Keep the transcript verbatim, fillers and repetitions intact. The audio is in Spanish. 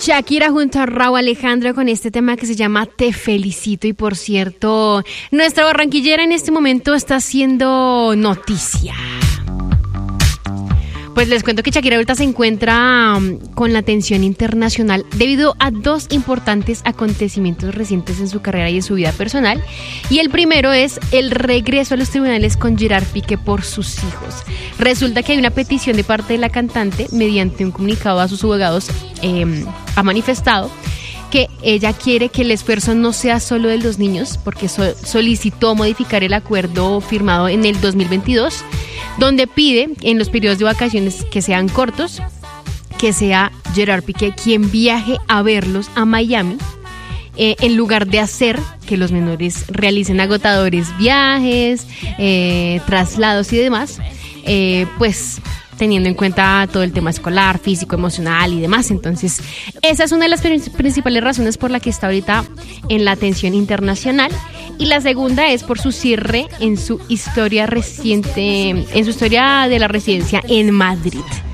Shakira junto a Rauw Alejandro con este tema que se llama Te Felicito. Y por cierto, nuestra barranquillera en este momento está haciendo noticia. Pues les cuento que Shakira ahorita se encuentra um, con la atención internacional debido a dos importantes acontecimientos recientes en su carrera y en su vida personal. Y el primero es el regreso a los tribunales con Gerard Piqué por sus hijos. Resulta que hay una petición de parte de la cantante, mediante un comunicado a sus abogados, eh, ha manifestado que ella quiere que el esfuerzo no sea solo de los niños, porque so- solicitó modificar el acuerdo firmado en el dos mil veintidós, donde pide en los periodos de vacaciones que sean cortos, que sea Gerard Piqué quien viaje a verlos a Miami, eh, en lugar de hacer que los menores realicen agotadores viajes, eh, traslados y demás, eh, pues teniendo en cuenta todo el tema escolar, físico, emocional y demás. Entonces, esa es una de las principales razones por la que está ahorita en la atención internacional. Y la segunda es por su cierre en su historia reciente, en su historia de la residencia en Madrid.